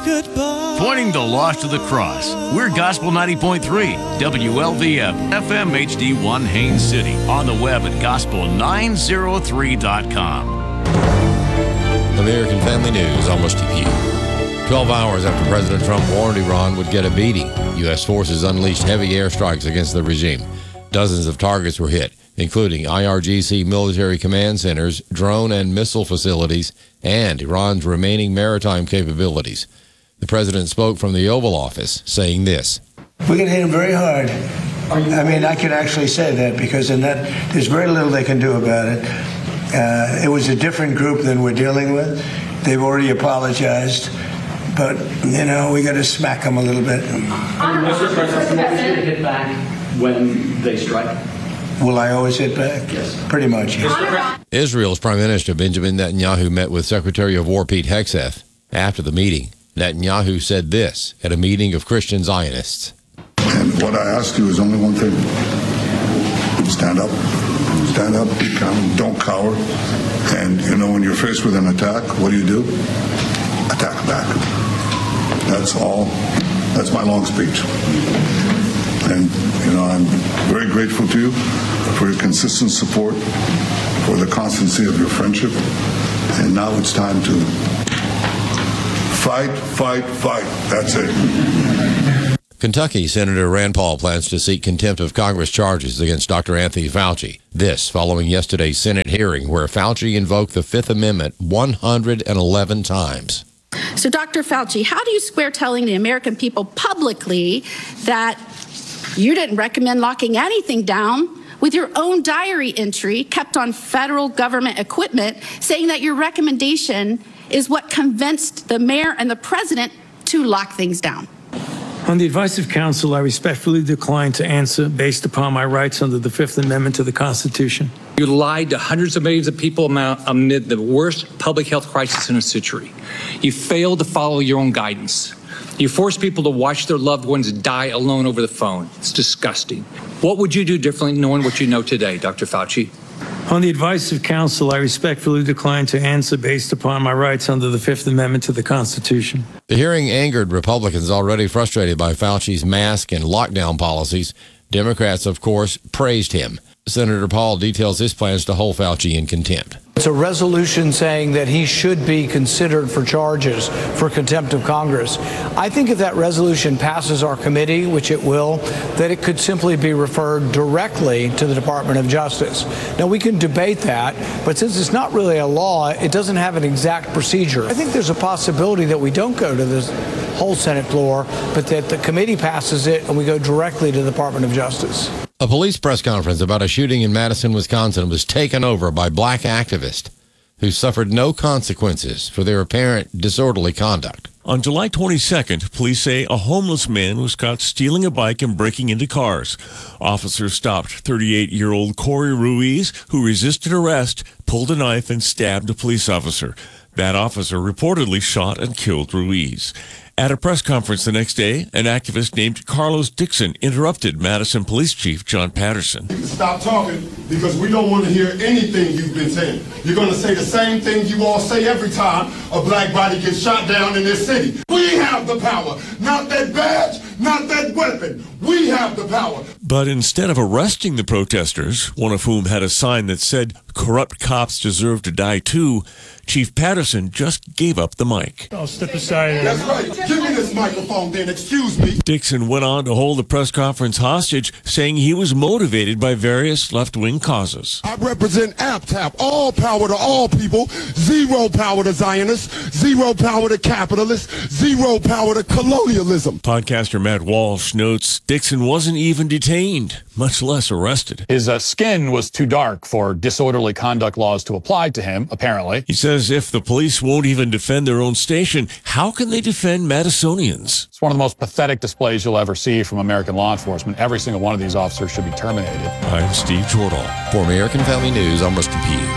goodbye. Pointing the lost to the cross, we're Gospel 90.3, WLVF, FM HD1 Haines City, on the web at gospel903.com. American Family News, almost to you. 12 hours after President Trump warned Iran would get a beating, U.S. forces unleashed heavy airstrikes against the regime. Dozens of targets were hit, including IRGC military command centers, drone and missile facilities, and Iran's remaining maritime capabilities. The president spoke from the Oval Office, saying this. We're going to hit them very hard. I mean, I can actually say that because in that, there's very little they can do about it. It was a different group than we're dealing with. They've already apologized. But, you know, we got to smack them a little bit. Mr. President, will you hit back when they strike? Will I always hit back? Yes. Pretty much, yes. Israel's Prime Minister Benjamin Netanyahu met with Secretary of War Pete Hegseth. After the meeting, Netanyahu said this at a meeting of Christian Zionists. And what I ask you is only one thing. Stand up. Stand up, be calm, don't cower. And, you know, when you're faced with an attack, what do? Attack back. That's all. That's my long speech. And, you know, I'm very grateful to you for your consistent support, for the constancy of your friendship. And now it's time to fight, fight, fight. That's it. Kentucky Senator Rand Paul plans to seek contempt of Congress charges against Dr. Anthony Fauci. This following yesterday's Senate hearing where Fauci invoked the Fifth Amendment 111 times. So, Dr. Fauci, how do you square telling the American people publicly that you didn't recommend locking anything down with your own diary entry kept on federal government equipment, saying that your recommendation is what convinced the mayor and the president to lock things down? On the advice of counsel, I respectfully decline to answer based upon my rights under the Fifth Amendment to the Constitution. You lied to hundreds of millions of people amid the worst public health crisis in a century. You failed to follow your own guidance. You forced people to watch their loved ones die alone over the phone. It's disgusting. What would you do differently knowing what you know today, Dr. Fauci? On the advice of counsel, I respectfully decline to answer based upon my rights under the Fifth Amendment to the Constitution. The hearing angered Republicans already frustrated by Fauci's mask and lockdown policies. Democrats, of course, praised him. Senator Paul details his plans to hold Fauci in contempt. It's a resolution saying that he should be considered for charges for contempt of Congress. I think if that resolution passes our committee, which it will, that it could simply be referred directly to the Department of Justice. Now, we can debate that, but since it's not really a law, it doesn't have an exact procedure. I think there's a possibility that we don't go to the whole Senate floor, but that the committee passes it and we go directly to the Department of Justice. A police press conference about a shooting in Madison, Wisconsin was taken over by black activists who suffered no consequences for their apparent disorderly conduct. On July 22nd, police say a homeless man was caught stealing a bike and breaking into cars. Officers stopped 38-year-old Corey Ruiz, who resisted arrest, pulled a knife, and stabbed a police officer. That officer reportedly shot and killed Ruiz. At a press conference the next day, an activist named Carlos Dixon interrupted Madison Police Chief John Patterson. Stop talking because we don't want to hear anything you've been saying. You're going to say the same thing you all say every time a black body gets shot down in this city. We have the power, not that badge, not that weapon. We have the power. But instead of arresting the protesters, one of whom had a sign that said, "Corrupt cops deserve to die too," Chief Patterson just gave up the mic. I'll step aside. That's right. Give me this microphone then, excuse me. Dixon went on to hold the press conference hostage, saying he was motivated by various left-wing causes. I represent APTAP, all power to all people, zero power to Zionists, zero power to capitalists, zero power to colonialism. Podcaster Matt Walsh notes Dixon wasn't even detained, much less arrested. His skin was too dark for disorderly conduct laws to apply to him, apparently. He says if the police won't even defend their own station, how can they defend Madisonians? It's one of the most pathetic displays you'll ever see from American law enforcement. Every single one of these officers should be terminated. I'm Steve Jordahl. For American Family News, I'm Rusty Pugh.